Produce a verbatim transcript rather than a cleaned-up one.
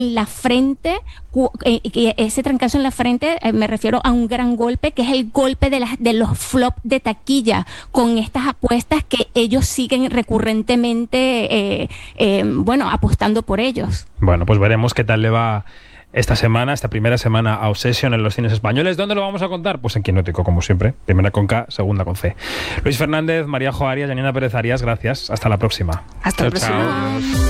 la frente, eh, ese trancazo en la frente, eh, me refiero a un gran golpe, que es el golpe de, las, de los flop de taquilla, con estas apuestas que ellos siguen recurrentemente, eh, eh, bueno, apostando por ellos. Bueno, pues veremos qué tal le va esta semana, esta primera semana a Obsession en los cines españoles. ¿Dónde lo vamos a contar? Pues en Quinótico, como siempre. Primera con K, segunda con C. Luis Fernández, María Jo Arias, Janina Pérez Arias, gracias. Hasta la próxima. Hasta la chao, próxima. chao.